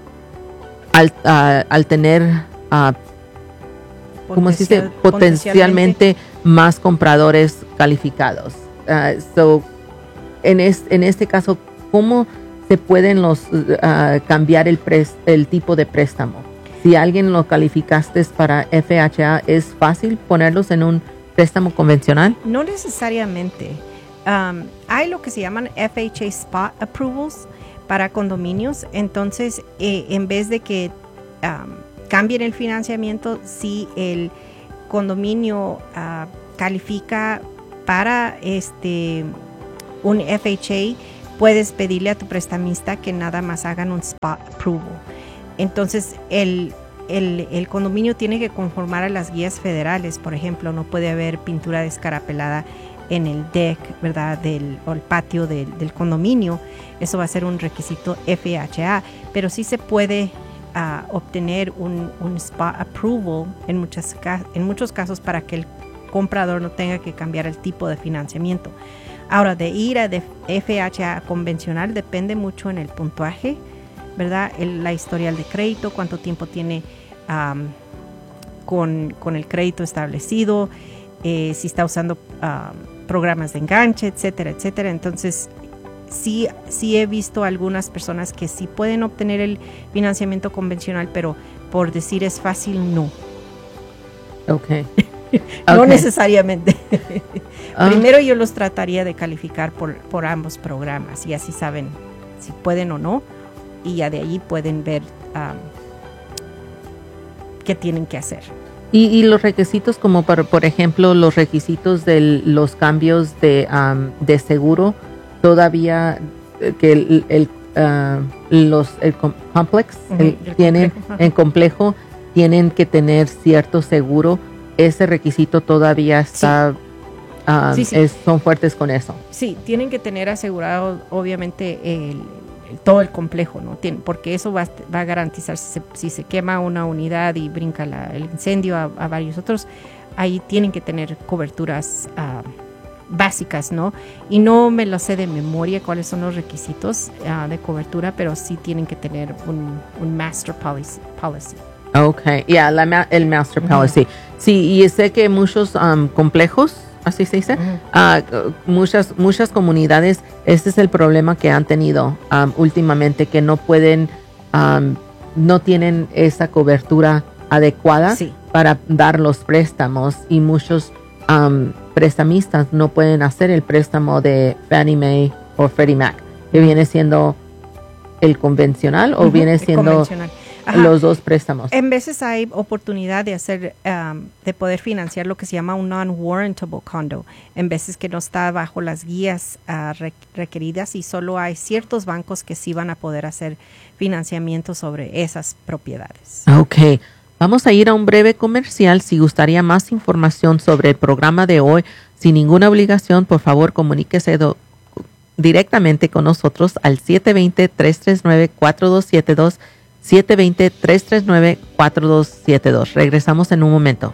al, uh, al tener, uh, ¿cómo se dice? Potencialmente, potencialmente más compradores calificados. Uh, so, en, es, en este caso, ¿cómo se pueden los uh, cambiar el, pres, el tipo de préstamo? Si alguien lo calificaste para F H A, ¿es fácil ponerlos en un préstamo convencional? No necesariamente. Um, hay lo que se llaman F H A Spot Approvals para condominios. Entonces, eh, en vez de que um, cambien el financiamiento, si el condominio uh, califica para este un F H A, puedes pedirle a tu prestamista que nada más hagan un spot approval. Entonces, el, el, el condominio tiene que conformar a las guías federales. Por ejemplo, no puede haber pintura descarapelada en el deck, ¿verdad? Del, o el patio del, del condominio. Eso va a ser un requisito F H A, pero sí se puede uh, obtener un, un spot approval en, muchas, en muchos casos para que el comprador no tenga que cambiar el tipo de financiamiento. Ahora, de ir a de F H A convencional depende mucho en el puntuaje, ¿verdad? El, la historial de crédito, cuánto tiempo tiene um, con, con el crédito establecido, eh, si está usando um, programas de enganche, etcétera, etcétera. Entonces, sí, sí he visto algunas personas que sí pueden obtener el financiamiento convencional, pero por decir es fácil, no. Okay. No Okay. necesariamente. Ah. Primero yo los trataría de calificar por, por ambos programas y así saben si pueden o no, y ya de allí pueden ver um, qué tienen que hacer. Y, y los requisitos, como por, por ejemplo los requisitos de los cambios de, um, de seguro, todavía eh, que el, el, uh, los el com- complex Ujú, el- el tienen complejo, ajá. en complejo tienen que tener cierto seguro. Ese requisito todavía está um, Sí, sí. es- son fuertes con eso. Sí, tienen que tener asegurado obviamente el, el- todo el complejo, ¿no? Tien- porque eso va, a- va a garantizar si se, si se quema una unidad y brinca la- el incendio a, a varios otros, ahí tienen que tener coberturas ah, básicas, ¿no? Y no me lo sé de memoria cuáles son los requisitos ah, de cobertura, pero sí tienen que tener un, un master policy. policy. Okay, ya, la ma- el master Ujú. policy. Sí, y sé que muchos um, complejos, así se dice, Ujú. ah, muchas muchas comunidades, este es el problema que han tenido um, últimamente, que no pueden, um, no tienen esa cobertura adecuada Sí. para dar los préstamos, y muchos um, prestamistas no pueden hacer el préstamo de Fannie Mae o Freddie Mac, que viene siendo el convencional o Ujú, viene el siendo convencional. Ajá. los dos préstamos. En veces hay oportunidad de hacer, um, de poder financiar lo que se llama un non-warrantable condo, en veces que no está bajo las guías uh, re- requeridas, y solo hay ciertos bancos que sí van a poder hacer financiamiento sobre esas propiedades. Ok, vamos a ir a un breve comercial. Si gustaría más información sobre el programa de hoy, sin ninguna obligación, por favor comuníquese do- directamente con nosotros al siete dos cero, tres tres nueve, cuatro dos siete dos, siete dos cero, tres tres nueve, cuatro dos siete dos. Regresamos en un momento.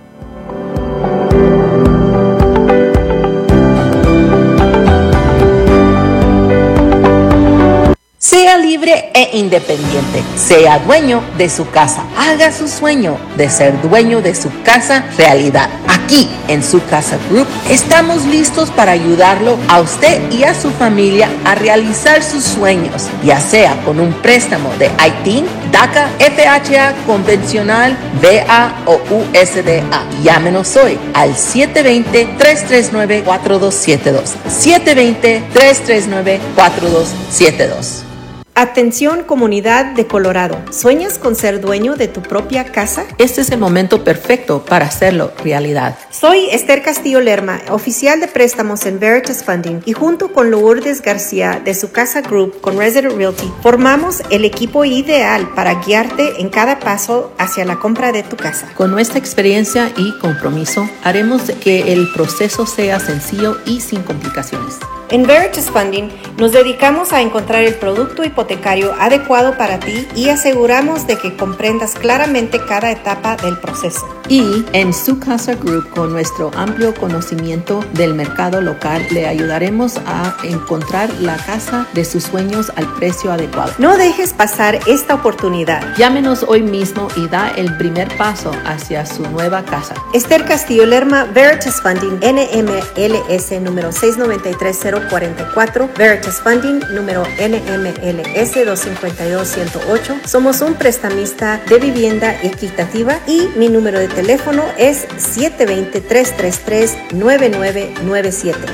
Sea libre e independiente. Sea dueño de su casa. Haga su sueño de ser dueño de su casa realidad. Aquí, en Su Casa Group, estamos listos para ayudarlo a usted y a su familia a realizar sus sueños, ya sea con un préstamo de I T I N, DACA, F H A, convencional, V A o U S D A. Llámenos hoy al siete dos cero, tres tres nueve, cuatro dos siete dos. siete dos cero, tres tres nueve, cuatro dos siete dos. Atención comunidad de Colorado, ¿sueñas con ser dueño de tu propia casa? Este es el momento perfecto para hacerlo realidad. Soy Esther Castillo Lerma, oficial de préstamos en Veritas Funding, y junto con Lourdes García de Su Casa Group con Resident Realty, formamos el equipo ideal para guiarte en cada paso hacia la compra de tu casa. Con nuestra experiencia y compromiso, haremos que el proceso sea sencillo y sin complicaciones. En Veritas Funding nos dedicamos a encontrar el producto hipotecario adecuado para ti y aseguramos de que comprendas claramente cada etapa del proceso. Y en Su Casa Group, con nuestro amplio conocimiento del mercado local, le ayudaremos a encontrar la casa de sus sueños al precio adecuado. No dejes pasar esta oportunidad. Llámenos hoy mismo y da el primer paso hacia su nueva casa. Esther Castillo Lerma, Veritas Funding, N M L S número seis nueve tres cero cuatro cuatro, Veritas Funding, número N M L S dos cinco dos cero cero ocho. Somos un prestamista de vivienda equitativa y mi número de teléfono es siete dos cero, tres tres tres, nueve nueve nueve siete.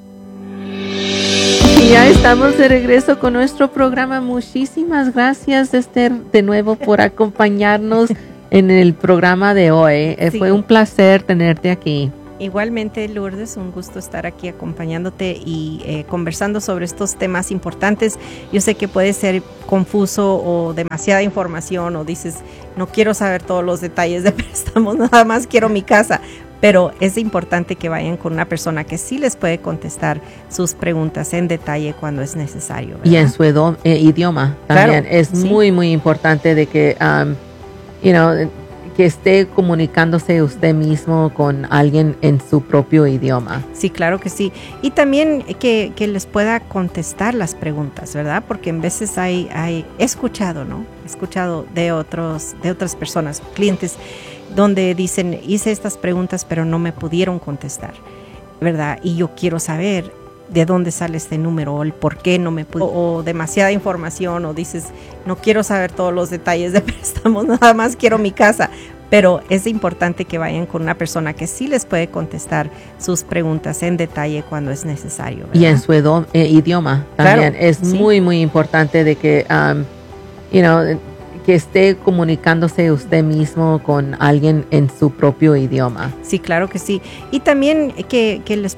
Y ya estamos de regreso con nuestro programa. Muchísimas gracias, Esther, de nuevo por acompañarnos en el programa de hoy. Eh, Sí. Fue un placer tenerte aquí. Igualmente, Lourdes, un gusto estar aquí acompañándote y eh, conversando sobre estos temas importantes. Yo sé que puede ser confuso o demasiada información, o dices, no quiero saber todos los detalles de préstamos, nada más quiero mi casa. Pero es importante que vayan con una persona que sí les puede contestar sus preguntas en detalle cuando es necesario, ¿verdad? Y en su edo- eh, idioma también. Claro, es sí. muy, muy importante de que, um, you know, que esté comunicándose usted mismo con alguien en su propio idioma. Sí, claro que sí. Y también que, que les pueda contestar las preguntas, ¿verdad? Porque en veces hay, hay, he escuchado, ¿no? He escuchado de otros, de otras personas, clientes, donde dicen, hice estas preguntas, pero no me pudieron contestar, ¿verdad? Y yo quiero saber de dónde sale este número o el por qué no me pude, o, o demasiada información, o dices, no quiero saber todos los detalles de préstamos, nada más quiero mi casa. Pero es importante que vayan con una persona que sí les puede contestar sus preguntas en detalle cuando es necesario, ¿verdad? Y en su edo- eh, idioma también. Claro, es sí. muy, muy importante de que, um, you know, que esté comunicándose usted mismo con alguien en su propio idioma. Sí, claro que sí. Y también que, que les